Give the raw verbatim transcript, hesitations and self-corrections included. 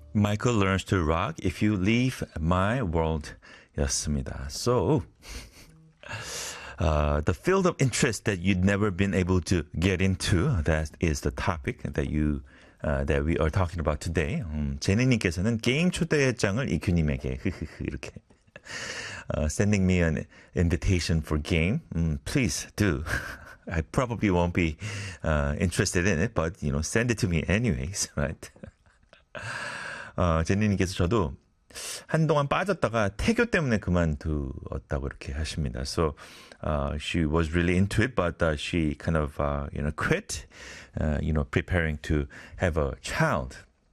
Michael learns to rock if you leave my world 였습니다. So, uh, the field of interest that you'd never been able to get into, that is the topic that you uh, that we are talking about today. 음, 제니님께서는 게임 초대장을 이큐님에게 이렇게 uh, sending me an invitation for game. 음, please do. I probably won't be uh, interested in it, but you know, send it to me anyways, right? 어, 제니님께서 저도 한동안 빠졌다가 태교 때문에 그만두었다고 이렇게 하십니다. So uh, she was really into it, but uh, she kind of uh, you know quit, uh, you know preparing to have a child.